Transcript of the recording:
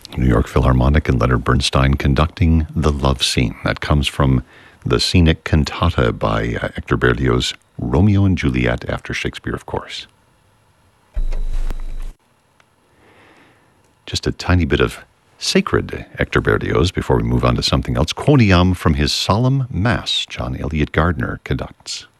New York Philharmonic and Leonard Bernstein conducting the love scene. That comes from the scenic cantata by Hector Berlioz, Romeo and Juliet, after Shakespeare, of course. Just a tiny bit of sacred Hector Berlioz before we move on to something else. Quoniam from his Solemn Mass, John Elliott Gardner conducts.